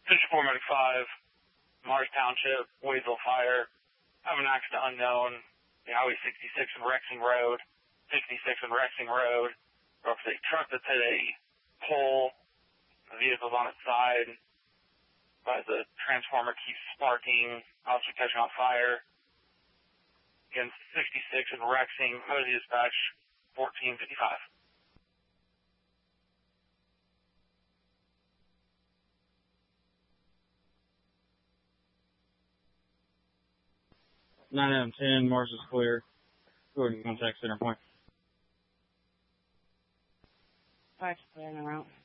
54 Medic 5, Mars Township, Waysville Fire. Have an accident unknown, Highway 66 and Rexing Road, 66 and Rexing Road. There's a truck that's hit a pole. The vehicle's on its side. But the transformer keeps sparking, obviously catching on fire. Again, 66 and Rexing, Mosey Dispatch, 1455. Nine out of 10, Mars is clear. Go ahead and contact center point. Alright, clear en route.